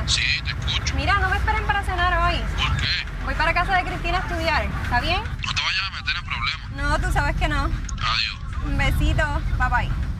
Sí, te escucho. Mira, no me esperen para cenar hoy. ¿Por qué? Voy para casa de Cristina a estudiar. ¿Está bien? No te vayas a meter en problemas. No, tú sabes que no. Adiós. Un besito. Bye bye.